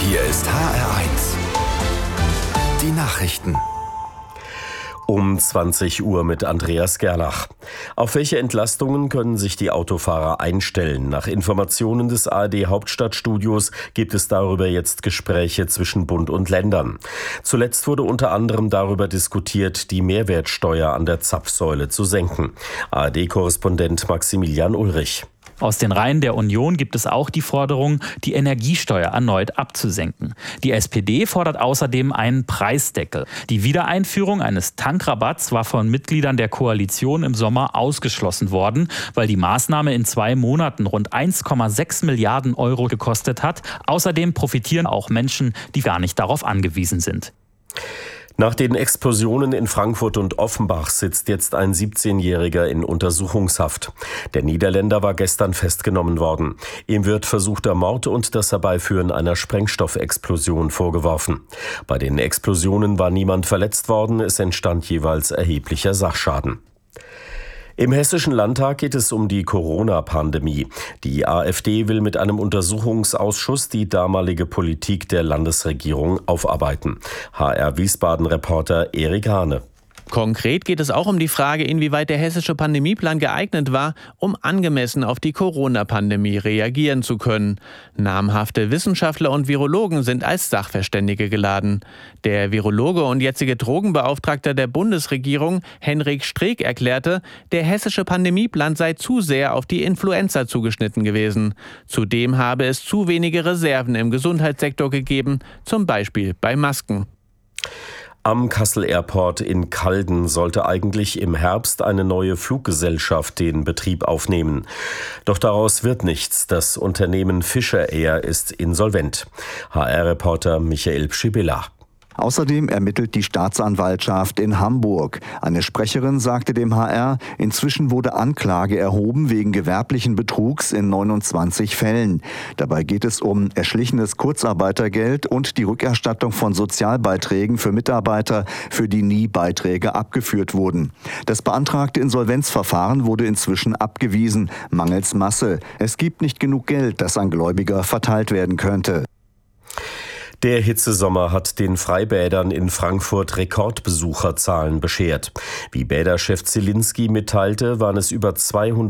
Hier ist HR1. Die Nachrichten. Um 20 Uhr mit Andreas Gerlach. Auf welche Entlastungen können sich die Autofahrer einstellen? Nach Informationen des ARD-Hauptstadtstudios gibt es darüber jetzt Gespräche zwischen Bund und Ländern. Zuletzt wurde unter anderem darüber diskutiert, die Mehrwertsteuer an der Zapfsäule zu senken. ARD-Korrespondent Maximilian Ulrich. Aus den Reihen der Union gibt es auch die Forderung, die Energiesteuer erneut abzusenken. Die SPD fordert außerdem einen Preisdeckel. Die Wiedereinführung eines Tankrabatts war von Mitgliedern der Koalition im Sommer ausgeschlossen worden, weil die Maßnahme in 2 Monaten rund 1,6 Milliarden Euro gekostet hat. Außerdem profitieren auch Menschen, die gar nicht darauf angewiesen sind. Nach den Explosionen in Frankfurt und Offenbach sitzt jetzt ein 17-Jähriger in Untersuchungshaft. Der Niederländer war gestern festgenommen worden. Ihm wird versuchter Mord und das Herbeiführen einer Sprengstoffexplosion vorgeworfen. Bei den Explosionen war niemand verletzt worden, es entstand jeweils erheblicher Sachschaden. Im Hessischen Landtag geht es um die Corona-Pandemie. Die AfD will mit einem Untersuchungsausschuss die damalige Politik der Landesregierung aufarbeiten. HR Wiesbaden-Reporter Erik Hane. Konkret geht es auch um die Frage, inwieweit der hessische Pandemieplan geeignet war, um angemessen auf die Corona-Pandemie reagieren zu können. Namhafte Wissenschaftler und Virologen sind als Sachverständige geladen. Der Virologe und jetzige Drogenbeauftragter der Bundesregierung, Henrik Streeck, erklärte, der hessische Pandemieplan sei zu sehr auf die Influenza zugeschnitten gewesen. Zudem habe es zu wenige Reserven im Gesundheitssektor gegeben, zum Beispiel bei Masken. Am Kassel Airport in Calden sollte eigentlich im Herbst eine neue Fluggesellschaft den Betrieb aufnehmen. Doch daraus wird nichts. Das Unternehmen Fischer Air ist insolvent. HR-Reporter Michael Pschibilla. Außerdem ermittelt die Staatsanwaltschaft in Hamburg. Eine Sprecherin sagte dem HR, inzwischen wurde Anklage erhoben wegen gewerblichen Betrugs in 29 Fällen. Dabei geht es um erschlichenes Kurzarbeitergeld und die Rückerstattung von Sozialbeiträgen für Mitarbeiter, für die nie Beiträge abgeführt wurden. Das beantragte Insolvenzverfahren wurde inzwischen abgewiesen, mangels Masse. Es gibt nicht genug Geld, das an Gläubiger verteilt werden könnte. Der Hitzesommer hat den Freibädern in Frankfurt Rekordbesucherzahlen beschert. Wie Bäderchef Zielinski mitteilte, waren es über 200